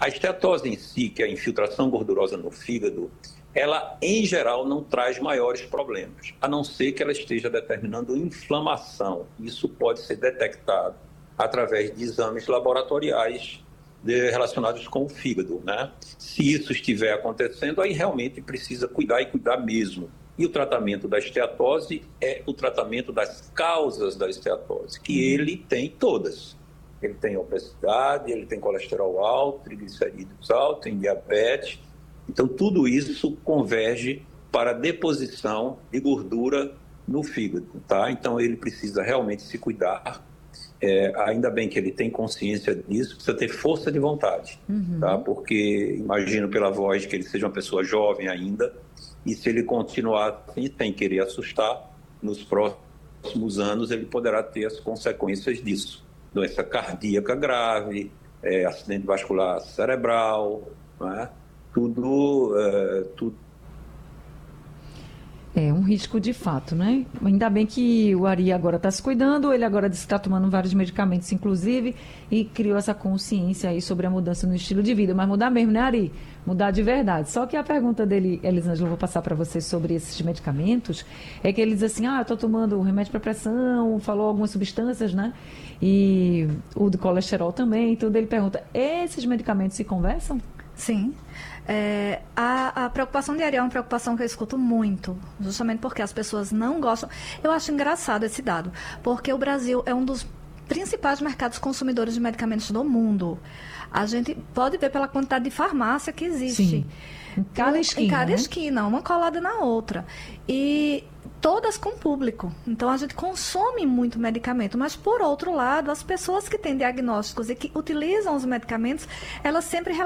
A esteatose em si, que é a infiltração gordurosa no fígado, ela, em geral, não traz maiores problemas, a não ser que ela esteja determinando inflamação. Isso pode ser detectado através de exames laboratoriais relacionados com o fígado, né? Se isso estiver acontecendo, aí realmente precisa cuidar e cuidar mesmo. E o tratamento da esteatose é o tratamento das causas da esteatose, que ele tem todas. Ele tem obesidade, ele tem colesterol alto, triglicerídeos altos, tem diabetes. Então, tudo isso converge para a deposição de gordura no fígado, tá? Então, ele precisa realmente se cuidar. Ainda bem que ele tem consciência disso, precisa ter força de vontade, tá? Porque imagino pela voz que ele seja uma pessoa jovem ainda, e se ele continuar assim, sem querer assustar, nos próximos anos ele poderá ter as consequências disso. Doença cardíaca grave, acidente vascular cerebral, né? Tudo. É um risco de fato, né? Ainda bem que o Ari agora está se cuidando, ele agora disse que está tomando vários medicamentos, inclusive, e criou essa consciência aí sobre a mudança no estilo de vida. Mas mudar mesmo, né, Ari? Mudar de verdade. Só que a pergunta dele, Elisângela, eu vou passar para você sobre esses medicamentos, é que ele diz assim, eu estou tomando remédio para pressão, falou algumas substâncias, né? E o de colesterol também, tudo. Ele pergunta, esses medicamentos se conversam? Sim. A preocupação de Ari é uma preocupação que eu escuto muito, justamente porque as pessoas não gostam. Eu acho engraçado esse dado, porque o Brasil é um dos principais mercados consumidores de medicamentos do mundo. A gente pode ver pela quantidade de farmácia que existe. Sim. Em cada esquina. Em cada né? esquina, uma colada na outra. E todas com público. Então, a gente consome muito medicamento. Mas, por outro lado, as pessoas que têm diagnósticos e que utilizam os medicamentos, elas sempre